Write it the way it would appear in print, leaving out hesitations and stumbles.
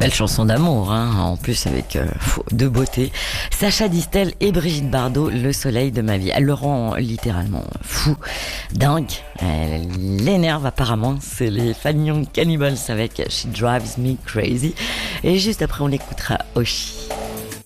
Belle chanson d'amour, hein, en plus avec de beauté. Sacha Distel et Brigitte Bardot, Le soleil de ma vie. Elle le rend littéralement fou, dingue. Elle l'énerve apparemment. C'est les Fanion Cannibals avec She Drives Me Crazy. Et juste après, on écoutera Oshi.